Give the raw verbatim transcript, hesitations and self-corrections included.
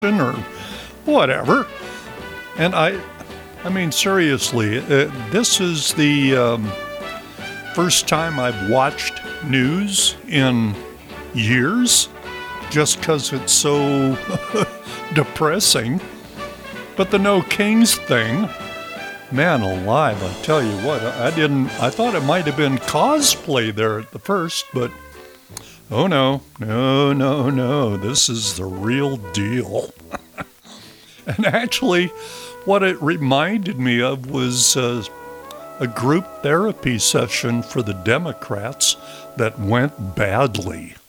or whatever. And I, I mean, seriously, uh, this is the um, first time I've watched news in years just because it's so depressing. But the No Kings thing, man alive, I tell you what, I didn't, I thought it might have been cosplay there at the first, but oh no, no, no, no, this is the real deal. And actually, what it reminded me of was uh, a group therapy session for the Democrats that went badly.